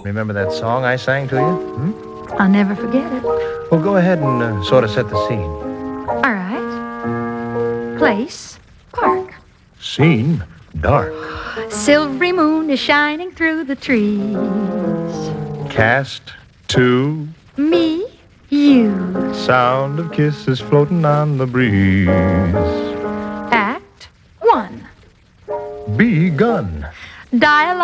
Remember that song I sang to you? I'll never forget it. Well, go ahead and sort of set the scene. All right. Place, park. Scene, dark. Silvery moon is shining through the trees. Cast, two. Me, you. Sound of kisses floating on the breeze. Act 1. Begun. Dialogue.